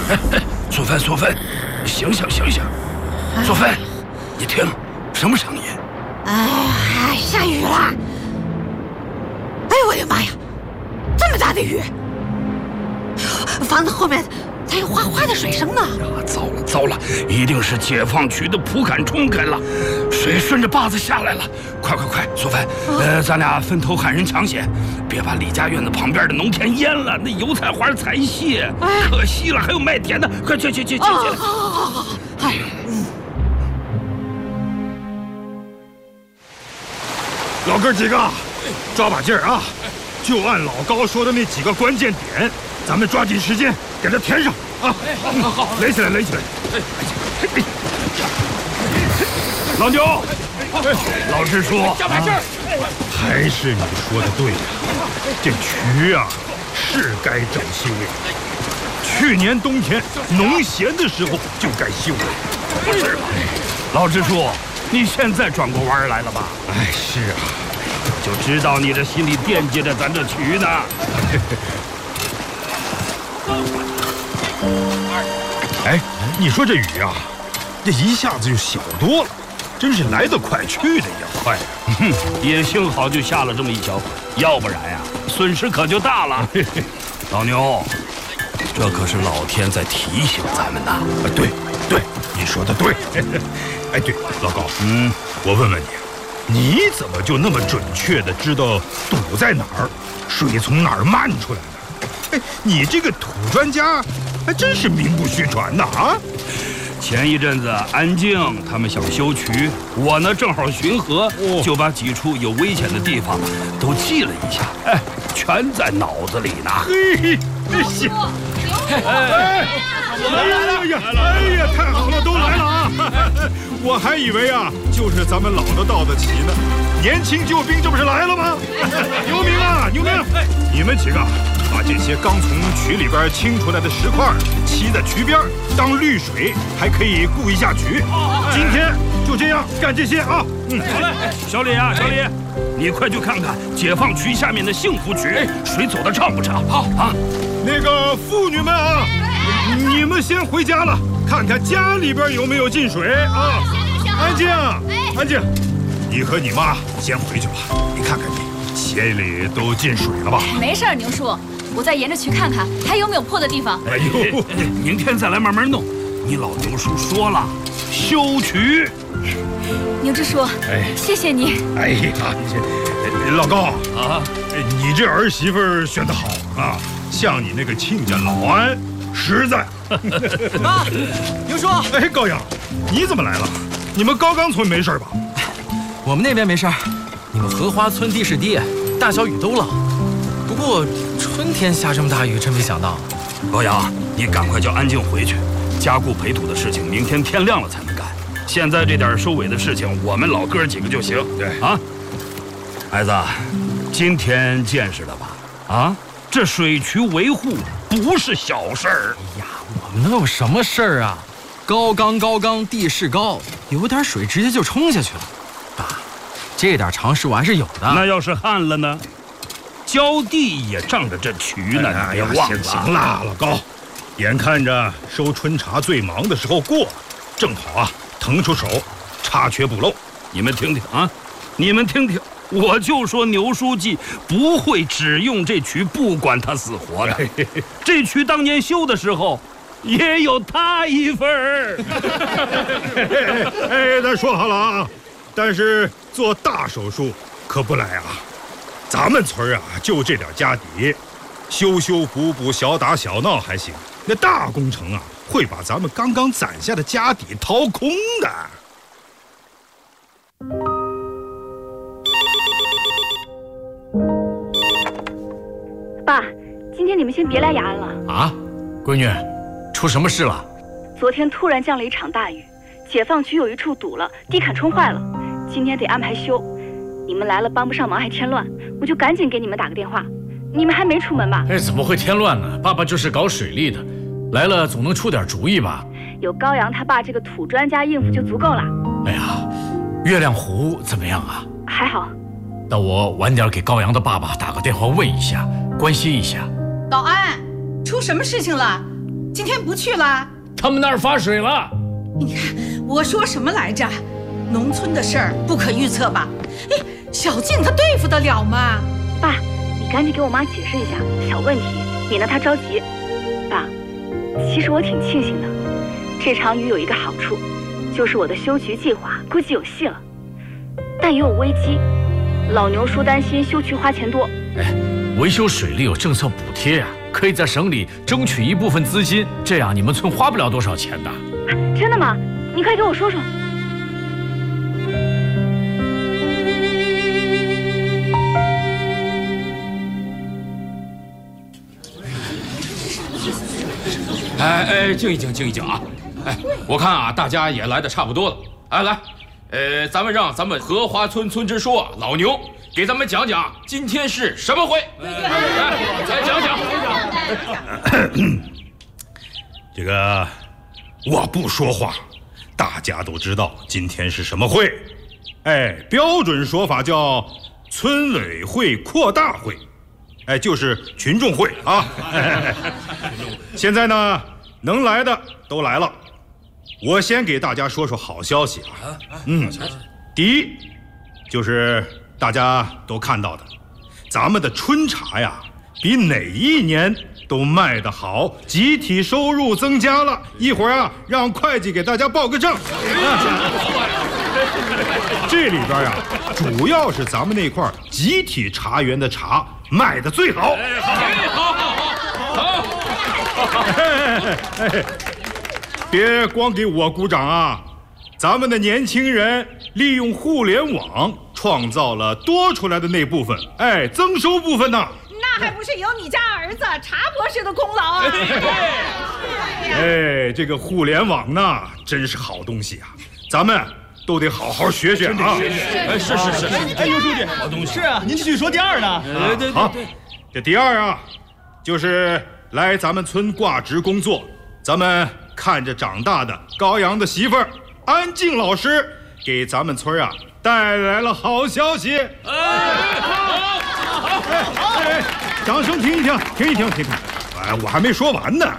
苏芬，苏芬，醒醒醒醒！苏芬，你听，什么声音？ 哎，下雨了！哎呦我的妈呀，这么大的雨！房子后面还有哗哗的水声呢。 呀，糟了糟了，一定是解放区的铺杆冲开了，水顺着坝子下来了。快快快，苏芬，咱俩分头喊人抢险，别把李家院子旁边的农田淹了，那油菜花才谢，可惜了，还有麦田呢。快去！ 好。哎。 老哥几个，抓把劲儿啊！就按老高说的那几个关键点，咱们抓紧时间给它填上啊！ 好， 垒起来！老牛，老实说， 加把劲儿！ 还是你说的对呀，这渠啊是该整修了。去年冬天农闲的时候就该修了， 不是吧？老支书，你现在转过弯来了吧？ 哎，是啊， 就知道你这心里惦记着咱这渠呢。 哎，你说这雨啊，这一下子就小多了，真是来得快，去得也快。 也幸好就下了这么一小会，要不然呀，损失可就大了。老牛，这可是老天在提醒咱们呐。 对，你说的对。哎，对，老高，我问问你，你怎么就那么准确地知道堵在哪儿，水从哪儿漫出来的？哎，你这个土专家还真是名不虚传呐啊！ 前一阵子安静他们想修渠，我呢正好巡河，就把几处有危险的地方都记了一下，哎，全在脑子里呢。 嘿，这行。哎呀，太好了，都来了啊！我还以为啊，就是咱们老的到得齐呢，年轻救兵这不是来了吗？牛明啊，牛明，你们几个把这些刚从渠里边清出来的石块砌在渠边，当滤水，还可以固一下渠。今天就这样干这些啊！ 好嘞，小李啊，小李，你快去看看解放区下面的幸福区，水走得畅不畅？好啊。 那个妇女们啊，你们先回家了，看看家里边有没有进水啊！安静，安静，你和你妈先回去吧。你看看你鞋里都进水了吧？ 没事，牛叔，我再沿着渠看看还有没有破的地方。 哎呦，明天再来慢慢弄。你老牛叔说了，修渠。 牛支书，谢谢你。 哎呀，老高啊，你这儿媳妇选得好啊！像你那个亲家老安，实在。 妈，牛叔， 哎，高阳，你怎么来了？你们高岗村没事吧？ 我们那边没事，你们荷花村地势低，大小雨都漏。不过春天下这么大雨，真没想到。 高阳，你赶快叫安静回去，加固培土的事情，明天天亮了才能干。现在这点收尾的事情，我们老哥几个就行。 对啊，孩子，今天见识了吧？啊？这水渠维护不是小事儿。 哎呀，我们能有什么事儿啊？高岗地势高，有点水直接就冲下去了。爸，这点常识我还是有的。 那要是旱了呢？浇地也仗着这渠呢，你别忘了。 行了，老高，眼看着收春茶最忙的时候过了，正好啊，腾出手查缺补漏。 你们听听啊，你们听听。我就说牛书记不会只用这渠，不管他死活的。这渠当年修的时候，也有他一份儿。 哎，咱说好了啊，但是做大手术可不来啊。咱们村啊，就这点家底，修修补补、小打小闹还行，那大工程啊，会把咱们刚刚攒下的家底掏空的。 爸，今天你们先别来雅安了啊！闺女，出什么事了？ 昨天突然降了一场大雨，解放区有一处堵了，地坎冲坏了，今天得安排修。你们来了帮不上忙还添乱，我就赶紧给你们打个电话。你们还没出门吧？ 哎，怎么会添乱呢？爸爸就是搞水利的，来了总能出点主意吧？ 有高阳他爸这个土专家应付就足够了。 哎呀，月亮湖怎么样啊？ 还好。 那我晚点给高阳的爸爸打个电话问一下，关心一下。 老安，出什么事情了？ 今天不去了？ 他们那儿发水了。 你看我说什么来着？农村的事儿不可预测吧？哎，小静她对付得了吗？ 爸，你赶紧给我妈解释一下，小问题，免得她着急。爸，其实我挺庆幸的，这场雨有一个好处，就是我的修渠计划估计有戏了，但也有危机。老牛叔担心修渠花钱多。 哎，维修水利有政策补贴啊，可以在省里争取一部分资金，这样你们村花不了多少钱的。 真的吗？你快给我说说。 哎，静一静啊！哎，我看啊，大家也来的差不多了。哎，来，咱们让咱们荷花村村支书老牛给咱们讲讲今天是什么会。来讲讲。 这个我不说话，大家都知道今天是什么会。哎，标准说法叫村委会扩大会。哎，就是群众会啊！现在呢，能来的都来了。我先给大家说说好消息啊。第一，就是大家都看到的，咱们的春茶呀，比哪一年都卖得好，集体收入增加了。一会儿啊，让会计给大家报个账。这里边啊，主要是咱们那块集体茶园的茶卖得最好。别光给我鼓掌啊！咱们的年轻人利用互联网创造了多出来的那部分，哎，增收部分呢。 那还不是有你家儿子茶博士的功劳啊！ 哎，这个互联网呢，真是好东西啊，咱们都得好好学学啊！ 哎，是。 哎，牛书记，好东西。是啊，您继续说第二呢。 对。这第二啊，就是来咱们村挂职工作，咱们看着长大的高阳的媳妇儿安静老师给咱们村啊带来了好消息。哎，掌声停一停。哎，我还没说完呢。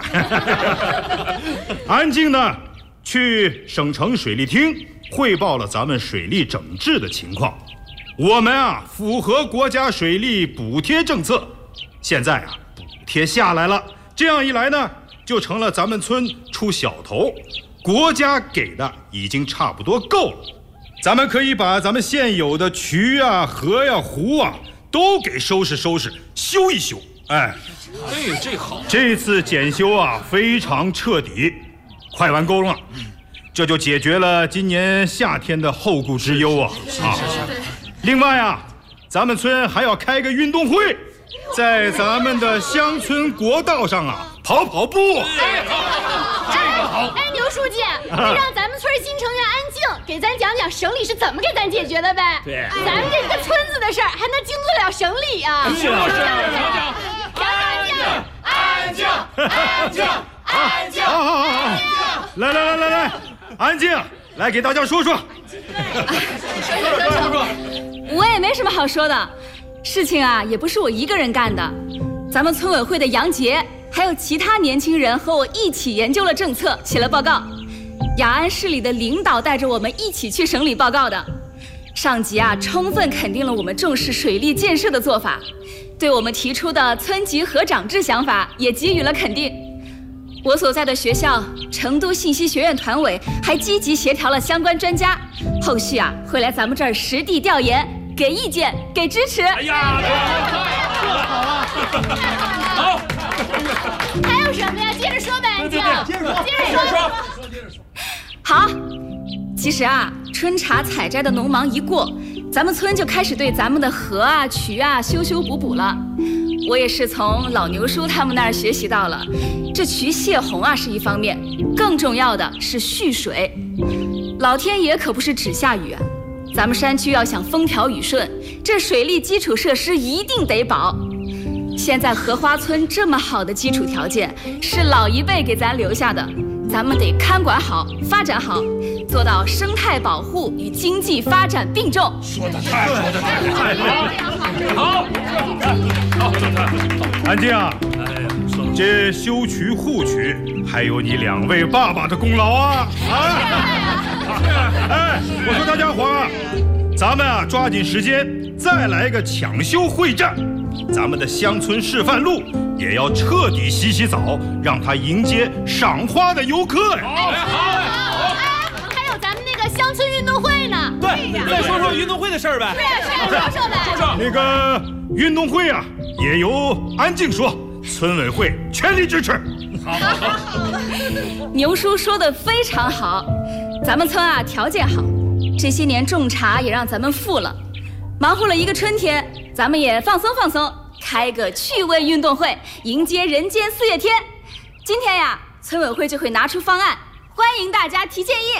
安静呢，去省城水利厅汇报了咱们水利整治的情况。我们啊符合国家水利补贴政策，现在啊补贴下来了，这样一来呢，就成了咱们村出小头，国家给的已经差不多够了。咱们可以把咱们现有的渠啊、河呀、湖啊都给收拾，修一修。哎， 这好。 这次检修啊非常彻底，快完工了。这就解决了今年夏天的后顾之忧啊！是。另外啊，咱们村还要开个运动会，在咱们的乡村国道上啊跑步。 这个好。 哎，牛书记，让咱们村新成员安静给咱讲讲省里是怎么给咱解决的呗？对，咱们这个村子的事儿还能经得了省里啊？ 是。 安静！来，安静！来给大家说说。 我也没什么好说的，事情啊也不是我一个人干的，咱们村委会的杨杰还有其他年轻人和我一起研究了政策，写了报告。雅安市里的领导带着我们一起去省里报告的。上级啊充分肯定了我们重视水利建设的做法，对我们提出的村级合长制想法也给予了肯定。我所在的学校成都信息学院团委还积极协调了相关专家，后续啊会来咱们这儿实地调研，给意见，给支持。哎呀， 这好啊！ 好，还有什么呀？接着说呗，安静。接着说。 好，其实啊，春茶采摘的农忙一过，咱们村就开始对咱们的河啊、渠啊修补了。我也是从老牛叔他们那儿学习到了，这渠泄洪啊是一方面，更重要的是蓄水。老天爷可不是只下雨啊，咱们山区要想风调雨顺，这水利基础设施一定得保。现在荷花村这么好的基础条件，是老一辈给咱留下的，咱们得看管好、发展好，做到生态保护与经济发展并重。 说得太好。 安静啊！ 这修渠护渠还有你2位爸爸的功劳啊！哎，我说大家伙啊，咱们啊抓紧时间再来个抢修会战，咱们的乡村示范路也要彻底洗洗澡，让它迎接赏花的游客呀！ 好，还有咱们那个乡村运动会呢。 对，再说说运动会的事儿呗。 是，说呗。 说。 那个运动会啊，也由安静说，村委会全力支持。 好。牛叔说的非常好，咱们村啊条件好，这些年种茶也让咱们富了，忙活了一个春天，咱们也放松放松，开个趣味运动会，迎接人间4月天。今天呀，村委会就会拿出方案，欢迎大家提建议。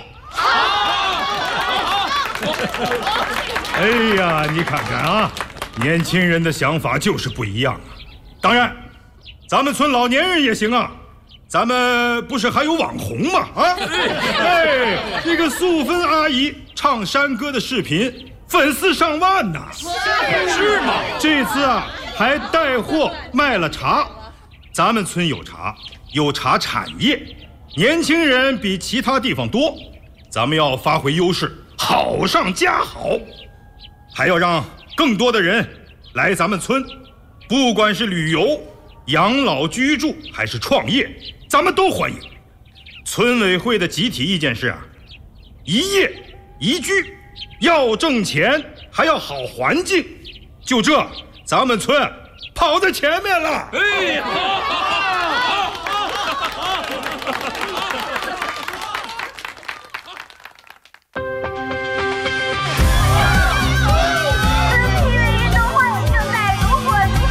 好。哎呀，你看看啊，年轻人的想法就是不一样啊。当然，咱们村老年人也行啊。咱们不是还有网红吗？啊，哎，这个素芬阿姨唱山歌的视频，粉丝上万呐！是吗？这次啊，还带货卖了茶。咱们村有茶，有茶产业，年轻人比其他地方多，咱们要发挥优势，好上加好，还要让更多的人来咱们村，不管是旅游、养老居住还是创业，咱们都欢迎。村委会的集体意见是啊，一业一居，要挣钱还要好环境，就这，咱们村跑在前面了。哎，好。